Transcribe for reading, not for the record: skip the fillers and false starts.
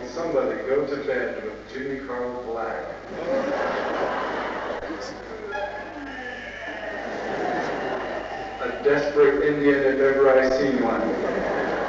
somebody go to bed with Jimmy Carl Black. A desperate Indian if ever I seen one.